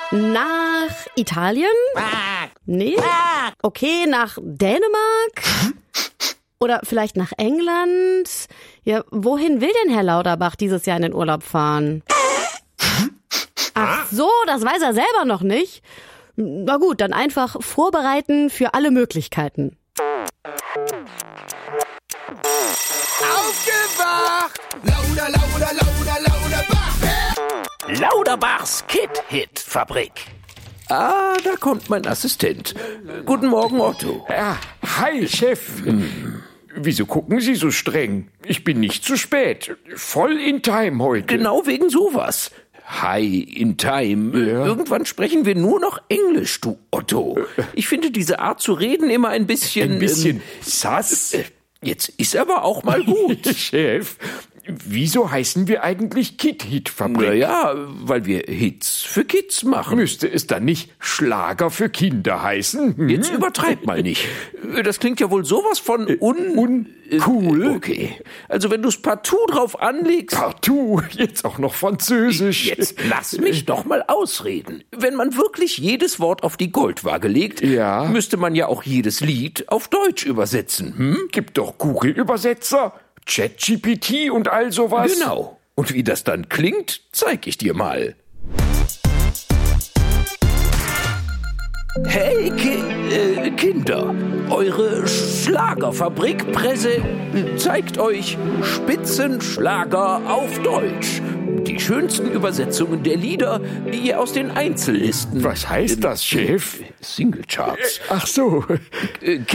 Nach Italien? Nee? Okay, nach Dänemark? Oder vielleicht nach England? Ja, wohin will denn Herr Lauterbach dieses Jahr in den Urlaub fahren? Ach so, das weiß er selber noch nicht. Na gut, dann einfach vorbereiten für alle Möglichkeiten. Aufgewacht! Lauter, lauter, lauter, Lauterbach! Lauterbachs Kid-Hit-Fabrik. Ah, da kommt mein Assistent. Guten Morgen, Otto. Ja, hi, Chef. Wieso gucken Sie so streng? Ich bin nicht zu spät. Voll in time heute. Genau wegen sowas. Hi, in time. Ja. Irgendwann sprechen wir nur noch Englisch, du Otto. Ich finde diese Art zu reden immer ein bisschen... Ein bisschen sass. Jetzt ist aber auch mal gut. Chef, wieso heißen wir eigentlich Kid-Hit-Fabrik? Naja, weil wir Hits für Kids machen. Müsste es dann nicht Schlager für Kinder heißen? Jetzt übertreib mal nicht. Das klingt ja wohl sowas von Uncool. Okay, also wenn du's partout drauf anlegst... Partout, jetzt auch noch Französisch. Jetzt lass mich doch mal ausreden. Wenn man wirklich jedes Wort auf die Goldwaage legt, Ja. müsste man ja auch jedes Lied auf Deutsch übersetzen. Gibt doch Google-Übersetzer, ChatGPT und all sowas. Genau. Und wie das dann klingt, zeig ich dir mal. Hey, Kinder, eure Schlagerfabrik zeigt euch Spitzenschlager auf Deutsch. Die schönsten Übersetzungen der Lieder, die ihr aus den Einzellisten... Was heißt das, Chef? Singlecharts. Ach so.